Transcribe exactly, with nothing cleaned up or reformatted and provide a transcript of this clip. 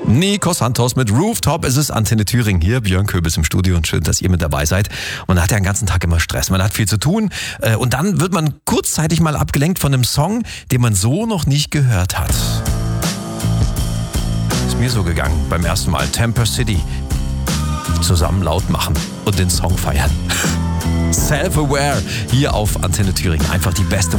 Nico Santos mit Rooftop. Es ist Antenne Thüringen hier. Björn Köbis im Studio und schön, dass ihr mit dabei seid. Man hat ja den ganzen Tag immer Stress. Man hat viel zu tun. Und dann wird man kurzzeitig mal abgelenkt von einem Song, den man so noch nicht gehört hat. Ist mir so gegangen beim ersten Mal. Temper City. Zusammen laut machen und den Song feiern. Self-Aware hier auf Antenne Thüringen. Einfach die beste